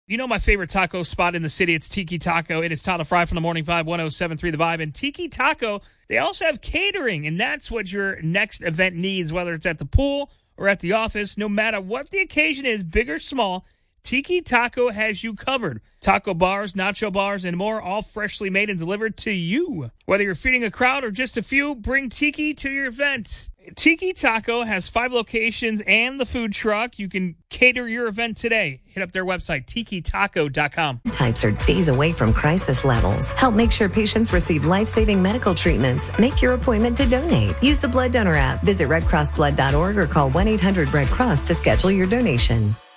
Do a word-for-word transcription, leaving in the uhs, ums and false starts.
You know my favorite taco spot in the city, it's Tiki Taco. It is Tyler Fry from the Morning Vibe, one oh seven point three The Vibe. And Tiki Taco, they also have catering, and that's what your next event needs, whether it's at the pool or at the office. No matter what the occasion is, big or small, Tiki Taco has you covered. Taco bars, nacho bars, and more, all freshly made and delivered to you. Whether you're feeding a crowd or just a few, bring Tiki to your event. Tiki Taco has five locations and the food truck. You can cater your event today. Hit up their website, tiki taco dot com. Types are days away from crisis levels. Help make sure patients receive life-saving medical treatments. Make your appointment to donate. Use the Blood Donor app. Visit red cross blood dot org or call one eight hundred red cross to schedule your donation.